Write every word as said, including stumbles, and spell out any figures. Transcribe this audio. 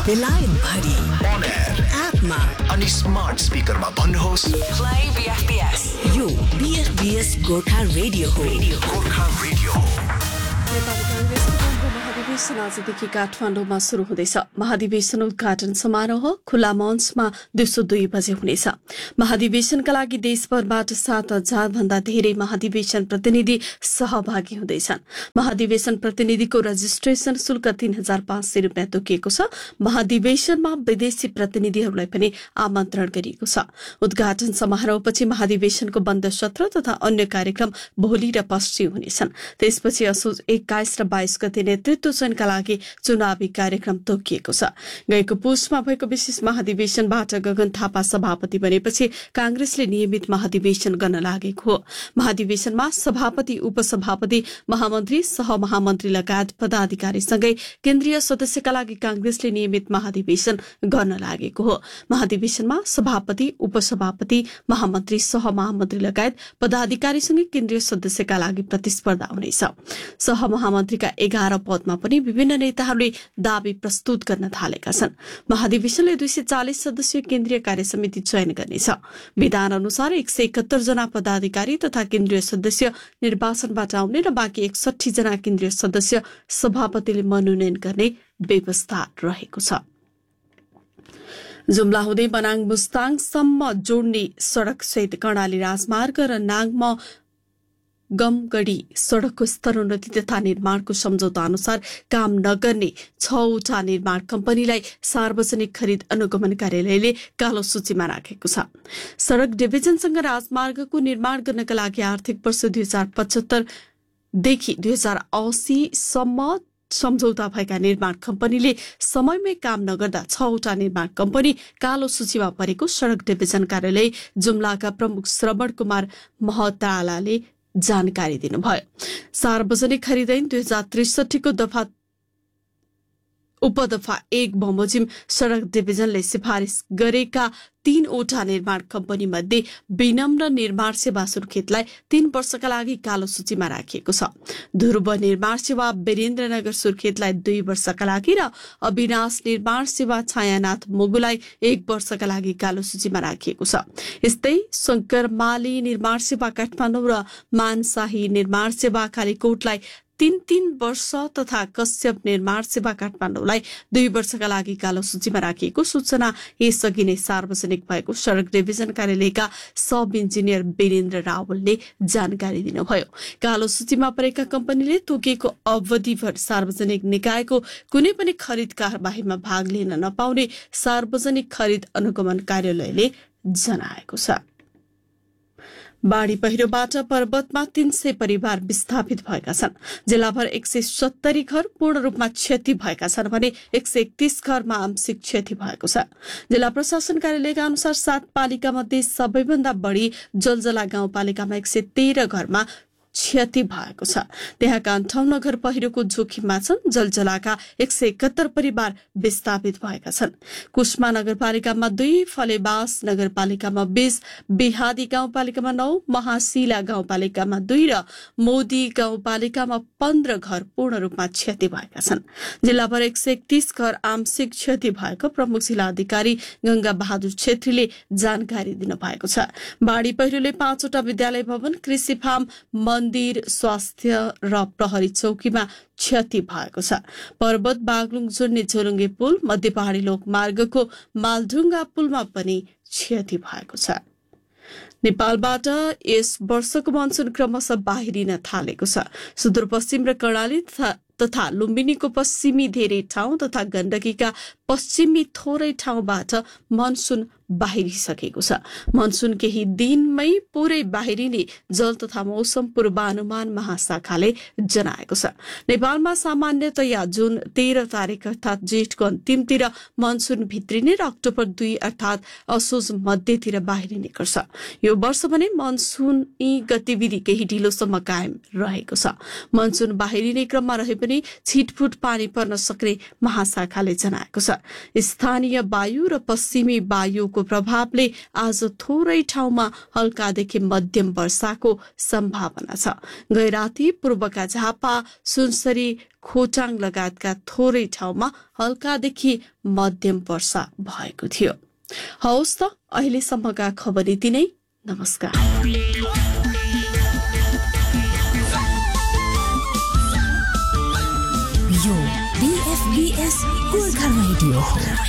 बेलायत भरि on air एपमा अनि स्मार्ट स्पिकरमा भन्नुहोस् प्ले बीएफपीएस। यो बीएफपीएस गोर्खा रेडियो हो। गोर्खा रेडियो। नेपाली कांग्रेसको महाधिवेशन आजदेखि काठमाडौँमा शुरू हुँदैछ। महाधिवेशन उद्घाटन समारोह खुला मञ्चमा दिउँसो दुई बजे हुनेछ। महाधिवेशनका लागि देशभरबाट सात हजार भन्दा धेरै महाधिवेशन प्रतिनिधि सहभागी हुँदैछन्। महाधिवेशन प्रतिनिधिको रजिस्ट्रेशन शुल्क तीन हजार पाँच सय रुपियाँ तोकिएको छ। महाधिवेशनमा विदेशी प्रतिनिधिहरूलाई पनि आमन्त्रण गरिएको छ। उद्घाटन समारोहपछि महाधिवेशनको बन्द सत्र तथा अन्य कार्यक्रम भोलि र पर्सि हुनेछन्। त्यसपछि असोज एक्काइस र बाइस गते नेतृत्व चयनका लागि चुनावी कार्यक्रम तोकिएको छ। गएको पुसमा भएको विशेष महाधिवेशनबाट गगन थापा सभापति बनेपछि कांग्रेसले नियमित महाधिवेशन गर्न लागेको हो। महाधिवेशनमा सभापति, उपसभापति, महामन्त्री, सहमहामन्त्री लगायत पदाधिकारीसँगै केन्द्रीय सदस्यका लागि कांग्रेसले नियमित महाधिवेशन गर्न लागेको हो। महाधिवेशनमा सभापति, उपसभापति, महामन्त्री, सहमहामन्त्री लगायत पदाधिकारीसँगै केन्द्रीय सदस्यका लागि प्रतिस्पर्धा हुनेछ। सहमहामन्त्रीका एघार पदमा पनि विभिन्न नेताहरूले दावी प्रस्तुत गर्न थालेका छन्। महाधिवेशनले दुई सय चालिस सदस्यीय केन्द्रीय कार्य समिति चयन गर्नेछ। विधान अनुसार एक सय एकहत्तर जना पदाधिकारी तथा केन्द्रीय सदस्य निर्वाचनबाट आउने र बाँकी एकसठी जना केन्द्रीय सदस्य सभापतिले मनोनयन गर्ने व्यवस्था रहेको छ। जुम्ला हुँदै बनाङ मुस्ताङसम्म जोड्ने सड़क सहित कर्णाली राजमार्ग र नाङमा गमगढी सड़कको स्तरोन्नति तथा निर्माणको सम्झौता अनुसार काम नगर्ने छवटा निर्माण कम्पनीलाई सार्वजनिक खरिद अनुगमन कार्यालयले कालो सूचीमा राखेको छ। सड़क डिभिजनसँग राजमार्गको निर्माण गर्नका लागि आर्थिक वर्ष दुई हजार पचहत्तरदेखि दुई हजार अस्सीसम्म सम्झौता भएका निर्माण कम्पनीले समयमै काम नगर्दा छवटा निर्माण कम्पनी कालो सूचीमा परेको सड़क डिभिजन कार्यालय जुम्लाका प्रमुख श्रवण कुमार महतालाले जानकारी दिनुभयो। सार्वजनिक खरिद ऐन दुई हजार त्रिसठीको दफा उपदफा एक बमोजिम सड़क डिभिजनले सिफारिश गरेका तीनवटा निर्माण कम्पनी मध्ये विनम्र निर्माण सेवा सुर्खेतलाई तीन वर्षका लागि कालो सूचीमा राखिएको छ। ध्रुव निर्माण सेवा वीरेन्द्रनगर सुर्खेतलाई दुई वर्षका लागि र अविनाश निर्माण सेवा छायानाथ मुगुलाई एक वर्षका लागि कालो सूचीमा राखिएको छ। यस्तै शंकरमाली निर्माण सेवा काठमाडौँ र मानशाही निर्माण सेवा कालीकोटलाई तीन तीन वर्ष तथा कश्यप निर्माण सेवा काठमाडौँलाई दुई वर्षका लागि कालो सूचीमा राखिएको सूचना यसअघि नै सार्वजनिक भएको सड़क डिभिजन कार्यालयका सब इन्जिनियर वीरेन्द्र रावलले जानकारी दिनुभयो। कालो सूचीमा परेका कम्पनीले तोकिएको अवधिभर सार्वजनिक निकायको कुनै पनि खरिद कार्यवाहीमा भाग लिन नपाउने सार्वजनिक खरिद अनुगमन कार्यालयले जनाएको छ। बाढ़ी पहिरोबाट पर्वतमा तीन सय परिवार विस्थापित भएका छन्। जिल्लाभर एक सय सत्तरी घर पूर्ण रूपमा क्षति भएका छन् भने एक सय एकतीस घरमा आंशिक क्षति भएको छ। जिल्ला प्रशासन कार्यालयका अनुसार सात पालिका मध्ये सबैभन्दा बढ़ी जलजला गाउँपालिकामा एक सय तेह्र घरमा क्षति भएको छ। त्यहाँका अन्ठाउन्न घर पहिरोको जोखिममा छन्। जलजलाका एक सय एकहत्तर परिवार विस्थापित भएका छन्। कुष्मा नगरपालिकामा दुई, फलेबास नगरपालिकामा बीस, बिहादी गाउँपालिकामा नौ, महाशिला गाउँपालिकामा दुई र मोदी गाउँपालिकामा पन्ध्र घर पूर्ण रूपमा क्षति भएका छन्। जिल्लाभर एक सय एकतीस घर आंशिक क्षति भएको प्रमुख जिल्ला अधिकारी गंगा बहादुर छेत्रीले जानकारी दिनुभएको छ। बाढ़ी पहिरोले पाँचवटा विद्यालय भवन, कृषि फार्म, मन्दिर, स्वास्थ्य र प्रहरी चौकीमा क्षति भएको छ। पर्वत बागलुङ जोड्ने झोलुङ्गे पुल, मध्य पहाड़ी लोकमार्गको मालढुङ्गा पुलमा पनि क्षति भएको छ। नेपालबाट यस वर्षको मनसुन क्रमशः बाहिरिन थालेको छ। सुदूरपश्चिम र कर्णाली तथा लुम्बिनीको पश्चिमी धेरै ठाउँ तथा गण्डकीका पश्चिमी थोरै ठाउँबाट मनसुन बाहिरिसकेको छ। मनसुन केही दिनमै पूरै बाहिरिने जल तथा मौसम पूर्वानुमान महाशाखाले जनाएको छ। नेपालमा सामान्यतया जुन तेह्र तारिक अर्थात जेठको अन्तिमतिर मनसुन भित्रिने र अक्टोबर दुई अर्थात असोज मध्यतिर बाहिरिने गर्छ। यो वर्ष भने मनसुनी गतिविधि केही ढिलोसम्म कायम रहेको छ। मनसुन बाहिरिने क्रममा रहे पनि छिटफुट पानी पर्न सक्ने महाशाखाले जनाएको छ। स्थानीय वायु र पश्चिमी वायुको लघुचापको प्रभावले आज थोरै ठाउँमा हल्कादेखि मध्यम वर्षाको सम्भावना छ। गैराती पूर्वका झापा, सुनसरी, खोटाङ लगायतका थोरै ठाउँमा हल्कादेखि मध्यम वर्षा भएको थियो। हौस् त अहिलेसम्मका खबर यति नै। नमस्कार। यो बीएफबीएस गोर्खा रेडियो हो।